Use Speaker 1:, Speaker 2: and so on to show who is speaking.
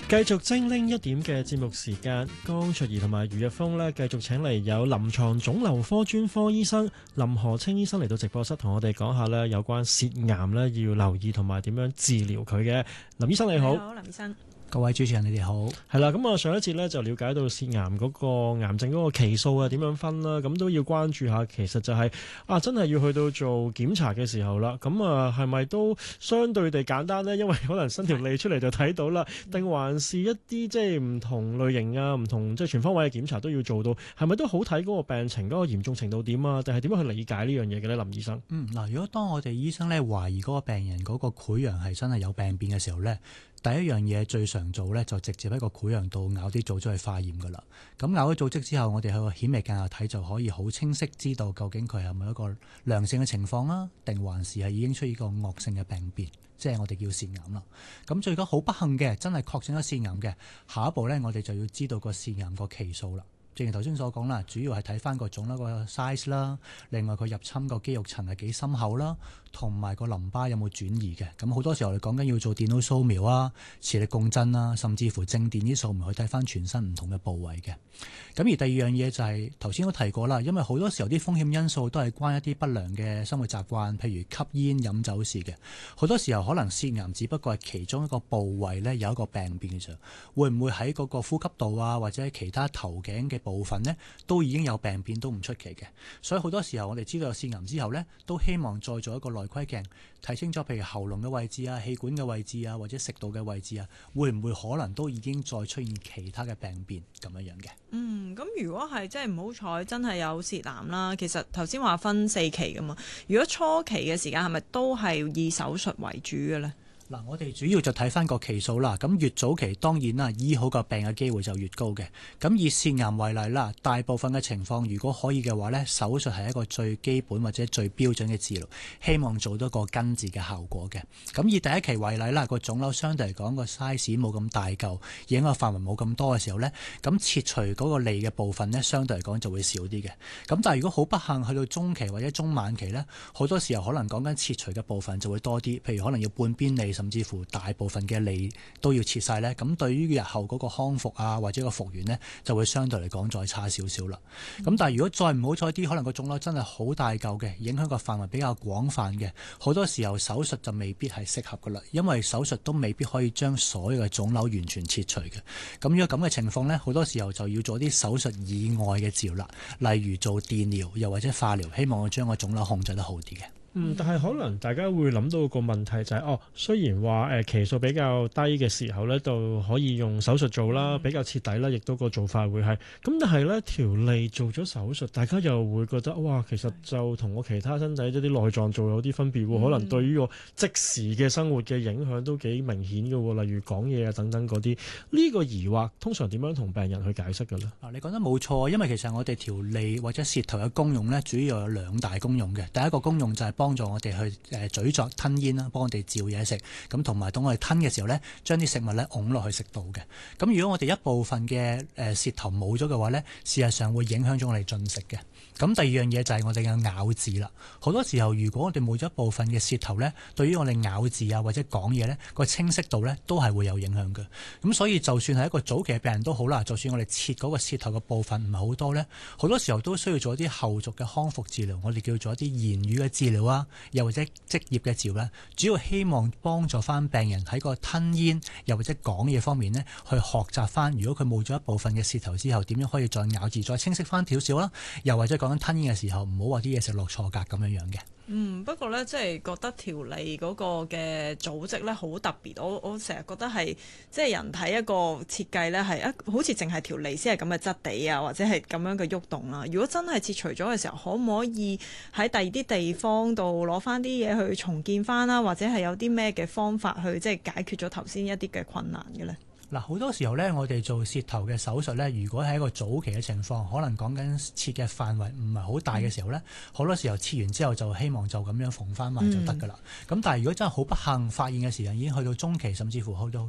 Speaker 1: 繼續精靈一點嘅節目時間，江卓儀同埋余日峰呢，繼續請嚟有臨床腫瘤科專科醫生林何清醫生嚟到直播室，同我哋講下呢有關舌癌呢要留意同埋點樣治療佢嘅。林醫生你好。
Speaker 2: 你好，林醫生。
Speaker 3: 各位主持人你哋好。
Speaker 1: 係啦，咁上一節呢就了解到舌癌嗰個癌症嗰個期數啊點樣分啦，咁都要關注下，其實就係真係要去到做檢查嘅時候啦，咁係咪都相對地簡單呢？因為可能伸條脷出嚟就睇到啦，定還是一啲即係唔同類型啊、唔同即係全方位嘅檢查都要做到，係咪都好睇嗰個病情嗰個嚴重程度點啊？定係點樣去理解呢樣嘢嘅呢？林醫生。
Speaker 3: 嗱，如果當我哋醫生咧懷疑嗰個病人嗰個潰瘍係真係有病變嘅時候咧，第一樣嘢最常做咧就直接喺個潰瘍度咬啲組織去化驗噶啦。咁咬咗組織之後，我哋喺個顯微鏡下睇就可以好清晰知道究竟佢係咪一個良性嘅情況啊，定還是係已經出現個惡性嘅病變，即係我哋叫舌癌啦。咁最果好不幸嘅真係確診咗舌癌嘅，下一步咧我哋就要知道個舌癌個期數啦。正如頭先所講啦，主要係睇翻個腫瘤個 size 啦，另外佢入侵個肌肉層係幾深厚啦，同埋個淋巴有冇轉移嘅。咁好多時候我哋講緊要做電腦掃描啊、磁力共振啊，甚至乎正電啲掃描去睇翻全身唔同嘅部位嘅。咁而第二樣嘢就係頭先都提過啦，因為好多時候啲風險因素都係關一啲不良嘅生活習慣，譬如吸煙、飲酒事嘅。好多時候可能舌癌只不過係其中一個部位咧有一個病變嘅時候，會唔會喺嗰個呼吸道啊，或者喺其他頭頸嘅部分呢都已經有病變，都唔出奇嘅。所以好多時候我哋知道有舌癌之後呢，都希望再做一個內窺鏡，睇清楚譬如喉嚨嘅位置啊、氣管嘅位置啊，或者食道嘅位置啊，會唔會可能都已經再出現其他嘅病變咁樣樣嘅。
Speaker 2: 咁如果係真係唔好彩，真係有舌癌啦，其實頭先話分4期噶嘛，如果初期嘅時間係咪都係以手術為主嘅呢？
Speaker 3: 嗱，我哋主要就睇翻個期數啦。咁越早期當然啦，醫好個病嘅機會就越高嘅。咁以舌癌為例啦，大部分嘅情況如果可以嘅話呢，手術係一個最基本或者最標準嘅治療，希望做到個根治嘅效果嘅。咁以第一期為例啦，個腫瘤相對嚟講個 size 冇咁大嚿，影響範圍冇咁多嘅時候呢，咁切除嗰個脷嘅部分呢，相對嚟講就會少啲嘅。咁但係如果好不幸去到中期或者中晚期呢，好多時候可能講緊切除嘅部分就會多啲，譬如可能要半邊脷，甚至乎大部分嘅脷都要切晒呢。咁對於日後嗰個康復啊或者個復原呢，就會相對嚟講再差少少啦。咁但係如果再唔好彩啲，可能個腫瘤真係好大嚿嘅，影響個範圍比較廣泛嘅，好多時候手術就未必係適合噶啦，因為手術都未必可以將所有嘅腫瘤完全切除嘅。咁如果咁嘅情況呢，好多時候就要做啲手術以外嘅治療啦，例如做電療又或者化療，希望我將個腫瘤控制得好啲嘅。
Speaker 1: 但係可能大家會諗到個問題就係，雖然話期數比較低嘅時候呢，就可以用手術做啦，比較徹底啦，亦都個做法會係咁。但係呢條脷做咗手術，大家又會覺得哇，其實就同我其他身體一啲內臟做有啲分別喎，可能對於個即時嘅生活嘅影響都幾明顯嘅喎，例如講嘢啊等等嗰啲。呢個疑惑通常點樣同病人去解釋嘅呢？
Speaker 3: 你講得冇錯，因為其實我哋條脷或者舌頭嘅功用呢，主要有2大功用嘅。第一個功用就係幫助我哋去咀嚼吞咽啦，幫我哋嚼嘢食，咁同埋當我哋吞嘅時候呢，將啲食物呢㧬落去食道嘅。咁如果我哋一部分嘅舌頭冇咗嘅話呢，事實上會影響咗我哋進食嘅。咁第二樣嘢就係我哋嘅咬字啦。好多時候如果我哋冇咗一部分嘅舌頭呢，對於我哋咬字啊或者講嘢呢個清晰度呢都係會有影響嘅。咁所以就算係一個早期嘅病人都好啦，就算我哋切嗰個舌頭嘅部分唔係好多呢，好多時候都需要做一啲後續嘅康復治療，我哋叫做一啲言語嘅治療啊，又或者職業嘅治療呢，主要希望幫助翻病人喺個吞咽又或者講嘢方面呢，去學習翻如果佢冇咗一部分嘅舌頭之後，點樣可以再咬字再清晰翻少少啦，又或者講緊吞咽嘅時候唔好話啲嘢食落錯格咁樣樣嘅。
Speaker 2: 不過呢，即係覺得條脷嗰個嘅組織呢好特別，我成日覺得係即係人體一個設計呢，係好似淨係條脷先係咁嘅質地啊，或者係咁樣嘅喐動啦。如果真係切除咗嘅時候，可唔可以喺第二啲地方度攞翻啲嘢去重建翻啦，或者係有啲咩嘅方法去即係解決咗頭先一啲嘅困難嘅呢？
Speaker 3: 嗱，好多時候呢，我哋做舌頭嘅手術呢，如果係一個早期嘅情況，可能講緊切嘅範圍唔係好大嘅時候呢，好多時候切完之後就希望就咁樣縫翻埋就得㗎啦。咁但係如果真係好不幸發現嘅時候已經去到中期，甚至乎去到